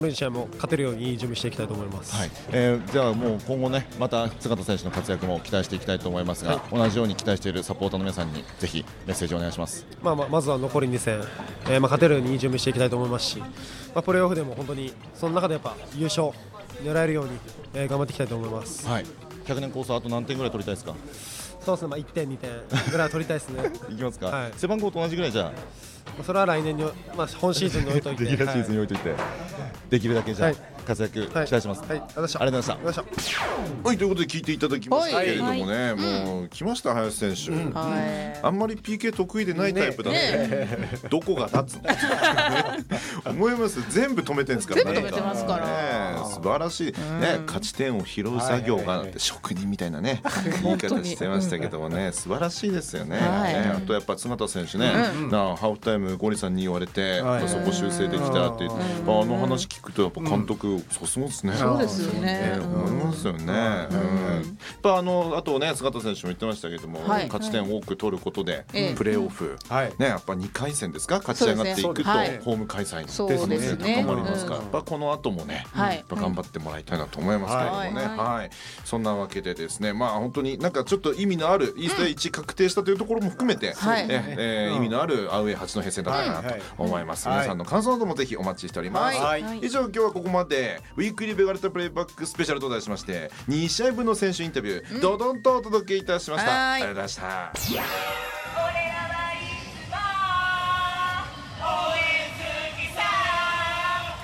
この試合も勝てるようにいい準備していきたいと思います。 はい。じゃあもう今後ね、また菅田選手の活躍も期待していきたいと思いますが、同じように期待しているサポーターの皆さんにぜひメッセージをお願いします。 まずは残り2戦、勝てるようにいい準備していきたいと思いますし、プレーオフでも本当にその中でやっぱ優勝狙えるように、頑張っていきたいと思います。 はい。100年構想あと何点ぐらい取りたいですか？ そうですね、1点2点ぐらいは取りたいですね。 いきますか、 はい、 背番号と同じぐらいじゃそれは来年に、本シーズンに置いといてレギュラーシーズンに置いといて、できるだけじゃあ、活躍期待します。 はい、ありがとうございました。 はい、ということで聞いていただきましたけれどもね、もう来ました林選手、あんまり PK 得意でないタイプだね。どこが立つの思います。全部止めてんですからね。 全部止めてますから素晴らしいね。勝ち点を拾う作業が職人みたいなね言い方してましたけどもね、素晴らしいですよね。あとやっぱ菅田選手ね、ハーフタイムゴリさんに言われてそこ修正できたって言って、あの話聞くとやっぱ監督さすがですね。 そうですよね。 思いますよね。やっぱあとね菅田選手も言ってましたけども、勝ち点を多く取ることでプレーオフね、やっぱ2回戦ですか、勝ち上がっていくとホーム開催の可能性高まりますから、やっぱこの後もね頑張ってもらいたいなと思いますけれどもね。はい、そんなわけでですね、本当になんかちょっと意味のあるイースター1確定したというところも含めて意味のあるアウェー八戸戦だったかなと思います。皆さんの感想などもぜひお待ちしております。以上今日はここまでウィークリーベガルタプレイバックスペシャルと題しまして2試合分の選手インタビュードドンとお届けいたしました。ありがとうございました。